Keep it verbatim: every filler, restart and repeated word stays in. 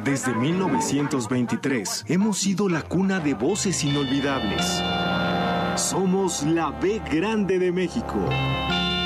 Desde mil novecientos veintitrés hemos sido la cuna de voces inolvidables. Somos la B Grande de México.